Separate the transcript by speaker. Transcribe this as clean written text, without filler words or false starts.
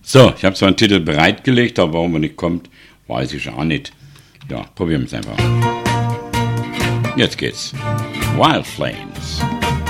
Speaker 1: So, ich habe zwar einen Titel bereitgelegt, aber warum er nicht kommt, weiß ich auch nicht. Ja, probieren wir es einfach. Jetzt geht's. Wild Flames.